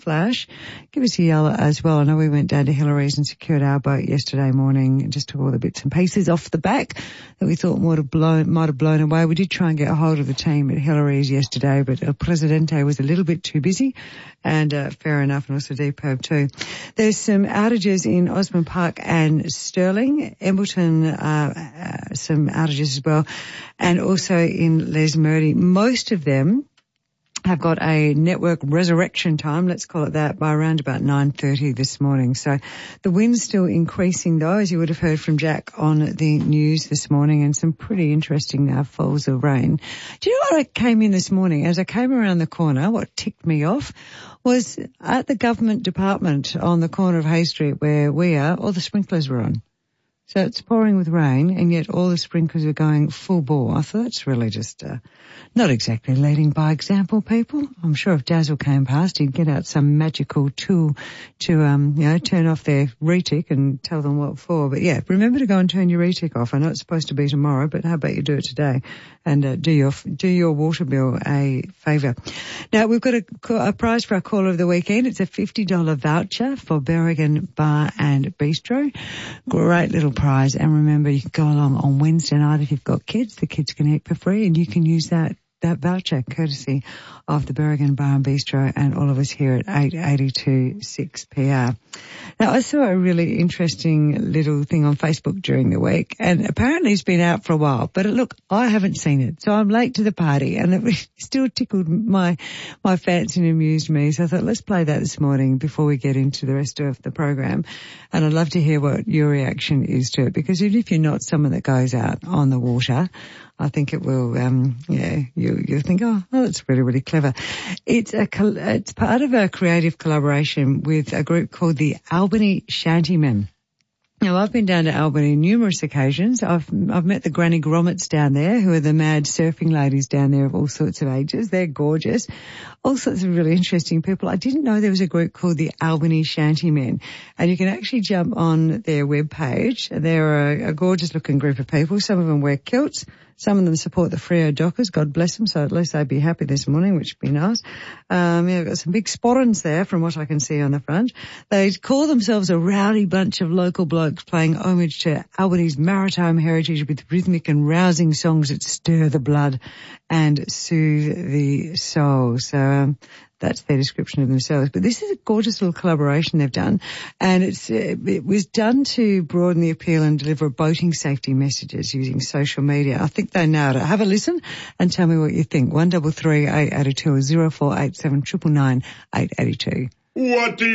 flash, give us a yell as well. I know we went down to Hillary's and secured our boat yesterday morning and just took all the bits and pieces off the back that we thought might have blown away. We did try and get a hold of the team at Hillary's yesterday, but El Presidente was a little bit too busy, and fair enough, and also Depot too. There's some outages in Osborne Park and Stirling, Embleton, some outages as well, and also in Les Murdy. Most of them have got a network resurrection time, let's call it that, by around about 9:30 this morning. So the wind's still increasing though, as you would have heard from Jack on the news this morning, and some pretty interesting falls of rain. Do you know what came in this morning? As I came around the corner, what ticked me off was at the government department on the corner of Hay Street where we are, all the sprinklers were on. So it's pouring with rain, and yet all the sprinklers are going full bore. I thought that's really just not exactly leading by example, people. I'm sure if Dazzle came past, he'd get out some magical tool to, turn off their retic and tell them what for. But yeah, remember to go and turn your retic off. I know it's supposed to be tomorrow, but how about you do it today and do your water bill a favour. Now, we've got a prize for our caller of the weekend. It's a $50 voucher for Berrigan Bar and Bistro. Great little prize. And remember, you can go along on Wednesday night if you've got kids. The kids can eat for free, and you can use that voucher courtesy of the Berrigan Bar and Bistro and all of us here at 882 6PR. Now, I saw a really interesting little thing on Facebook during the week, and apparently it's been out for a while, but look, I haven't seen it, so I'm late to the party, and it still tickled my fancy and amused me, so I thought let's play that this morning before we get into the rest of the program. And I'd love to hear what your reaction is to it, because even if you're not someone that goes out on the water, I think it will, you'll think, oh, that's really, really clever. It's part of a creative collaboration with a group called the Albany Shantymen. Now, I've been down to Albany on numerous occasions. I've met the Granny Grommets down there, who are the mad surfing ladies down there of all sorts of ages. They're gorgeous. All sorts of really interesting people. I didn't know there was a group called the Albany Shantymen, and you can actually jump on their webpage. They're a gorgeous looking group of people. Some of them wear kilts. Some of them support the Freo Dockers, God bless them, so at least they'd be happy this morning, which would be nice. We've got some big sporrans there from what I can see on the front. They call themselves a rowdy bunch of local blokes playing homage to Albany's maritime heritage with rhythmic and rousing songs that stir the blood and soothe the soul. So that's their description of themselves. But this is a gorgeous little collaboration they've done, and it was done to broaden the appeal and deliver boating safety messages using social media. I think they nailed it. Have a listen and tell me what you think. 133 882 or 0487 999 882. What do